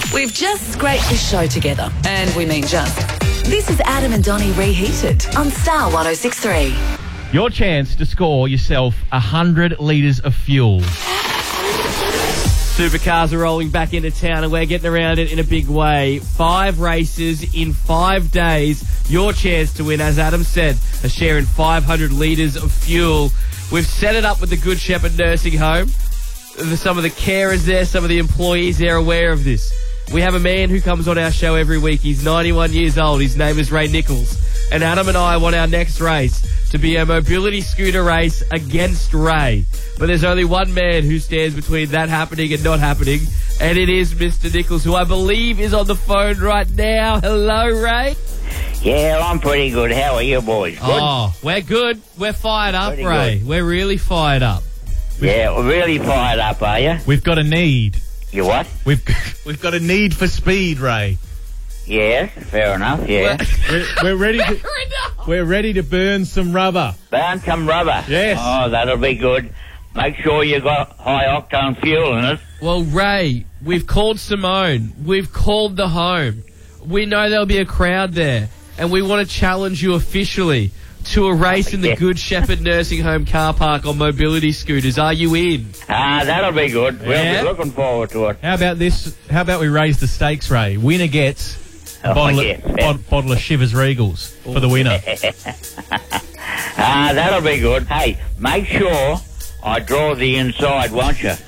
We've just scraped this show together, and we mean just. This is Adam and Donnie Reheated on Star 106.3. Your chance to score yourself 100 litres of fuel. Supercars are rolling back into town and we're getting around it in a big way. 5 races in 5 days. Your chance to win, as Adam said, a share in 500 litres of fuel. We've set it up with the Good Shepherd Nursing Home. Some of the carers there, some of the employees there are aware of this. We have a man who comes on our show every week. He's 91 years old. His name is Ray Nichols. And Adam and I want our next race to be a mobility scooter race against Ray. But there's only one man who stands between that happening and not happening, and it is Mr. Nichols, who I believe is on the phone right now. Hello, Ray. Yeah, I'm pretty good. How are you boys? Good? Oh, we're good. We're fired up, Pretty Ray. good. We're really fired up. Yeah, we're really fired up, are you? We've got a need. You what? We've got a need for speed, Ray. Yes, fair enough, yeah. We're ready to we're ready to burn some rubber. Burn some rubber. Yes. Oh, that'll be good. Make sure you got high-octane fuel in it. Well, Ray, we've called Simone. We've called the home. We know there'll be a crowd there, and we want to challenge you officially to a race in the Yeah. Good Shepherd Nursing Home car park on mobility scooters. Are you in? That'll be good. We'll Yeah? be looking forward to it. How about this? How about we raise the stakes, Ray? Winner gets a bottle of Shivers Regals for the winner. That'll be good. Hey, make sure I draw the inside, won't you?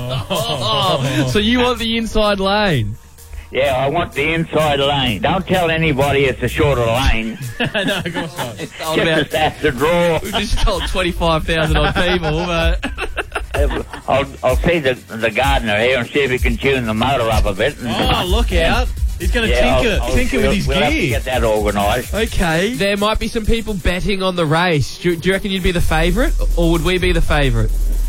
Oh, so you want the inside lane? Yeah, I want the inside lane. Don't tell anybody it's a shorter lane. No, of course not. Just have to draw. We've just told 25,000 odd people, but... I'll see the gardener here and see if he can tune the motor up a bit. Oh, look out. He's going to tinker with his we'll have to gear. get that organised. Okay. There might be some people betting on the race. Do you reckon you'd be the favourite, or would we be the favourite?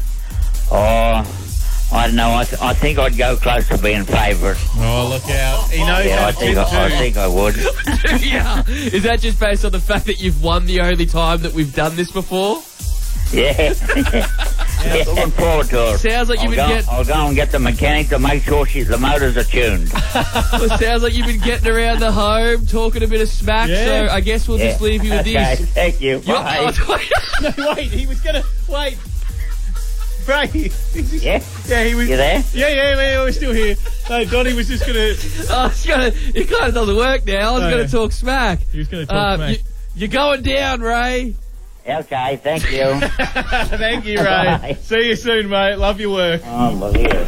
Oh, I don't know. I think I'd go close to being favourite. Oh, look out. He knows Yeah, how I to think I would. Yeah. Is that just based on the fact that you've won the only time that we've done this before? Yeah. Yeah, looking forward to it. Sounds like I'll go and get the mechanic to make sure the motors are tuned. Well, it sounds like you've been getting around the home, talking a bit of smack, Yeah. so I guess we'll just leave you with Okay, this. thank you. Bye. No, wait. He was going to... Wait. Ray. Yeah? Yeah, he was... You there? Yeah, we're still here. No, Donnie was just going to... It kind of doesn't work now. I was No, going yeah. to talk smack. He was going to talk smack. You're going down, Ray. Okay, thank you. Thank you, Ray. Bye. See you soon, mate. Love your work. Oh, well, here.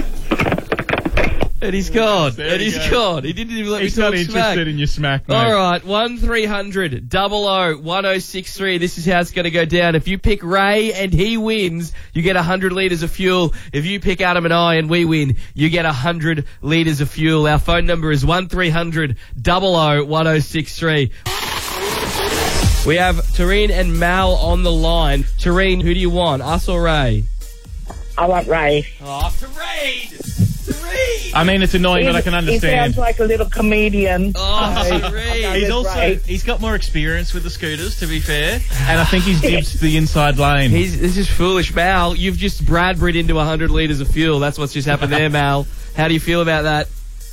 And he's gone. There And you he's go. gone. He didn't even let He's me not talk interested smack. in your smack, mate. All right, 1300 00 1063. This is how it's going to go down. If you pick Ray and he wins, you get 100 litres of fuel. If you pick Adam and I and we win, you get 100 litres of fuel. Our phone number is 1300 00 1063. We have Tareen and Mal on the line. Tareen, who do you want, us or Ray? I want Ray. Oh, Tareen! Tareen! I mean, it's annoying, but I can He understand. sounds like a little comedian. Oh, Okay, Tareen! with Ray. He's got more experience with the scooters, to be fair, and I think he's dipped the inside lane. This is foolish, Mal. You've just Bradbury'd into 100 litres of fuel. That's what's just happened there, Mal. How do you feel about that?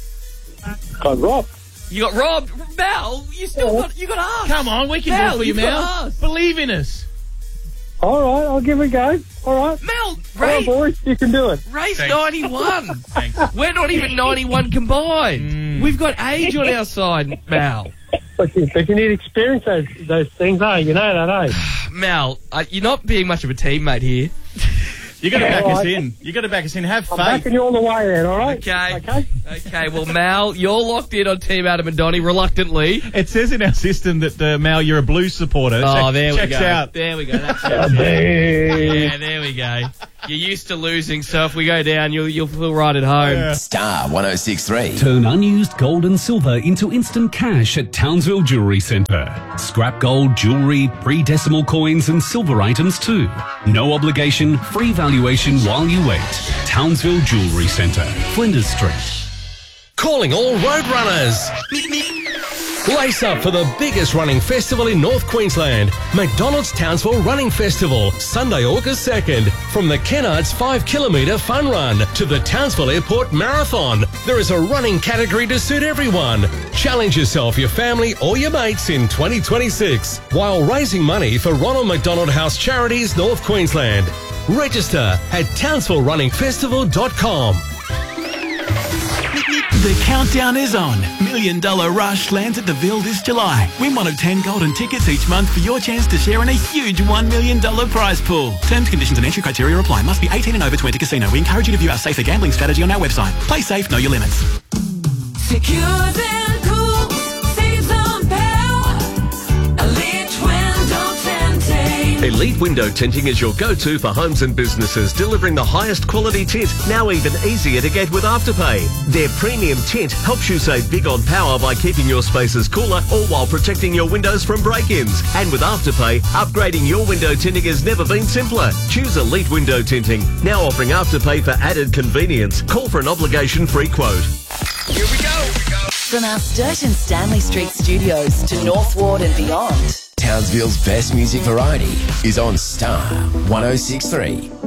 Got robbed. You got robbed. Mal, you got asked. Come on, we can do Mal, it for you, you've got Mal. us. Believe in us. All right, I'll give it a go. All right. Mel, Come on, Ray, boys, you can do it. Ray's Thanks. 91. Thanks. We're not even 91 combined. We've got age on our side, Mal. But you need experience those things, you know that, Mal, you're not being much of a teammate here. You got to back all us right. in. You got to back us in. Have I'm faith. backing you all the way then, all right? Okay. Okay. Well, Mal, you're locked in on Team Adam and Donnie, reluctantly. It says in our system that, Mal, you're a Blues supporter. Oh, there we Checks go. out. There we go. That's yeah, there we go. You're used to losing, so if we go down, you'll feel right at home. Yeah. Star 106.3. Turn unused gold and silver into instant cash at Townsville Jewellery Centre. Scrap gold, jewellery, pre-decimal coins and silver items too. No obligation, free valuation while you wait. Townsville Jewellery Centre, Flinders Street. calling all road runners. Lace up for the biggest running festival in North Queensland, McDonald's Townsville Running Festival, Sunday, August 2nd. From the Kennards 5 kilometre fun run to the Townsville Airport Marathon, there is a running category to suit everyone. Challenge yourself, your family or your mates in 2026 while raising money for Ronald McDonald House Charities North Queensland. Register at townsvillerunningfestival.com. The countdown is on. $1 Million Rush lands at the Ville this July. Win one of 10 golden tickets each month for your chance to share in a huge $1 million prize pool. Terms, conditions and entry criteria apply. Must be 18 and over to enter casino. We encourage you to view our safer gambling strategy on our website. Play safe, know your limits. Secure and cool, save some power. Elite Window Tinting. Elite Window Tinting is your go-to for homes and businesses, delivering the highest quality tint, now even easier to get with Afterpay. Their premium tint helps you save big on power by keeping your spaces cooler, all while protecting your windows from break-ins. And with Afterpay, upgrading your window tinting has never been simpler. Choose Elite Window Tinting, now offering Afterpay for added convenience. Call for an obligation-free quote. Here we go. From our Sturgeon Stanley Street studios to North Ward and beyond, Townsville's best music variety is on Star 106.3.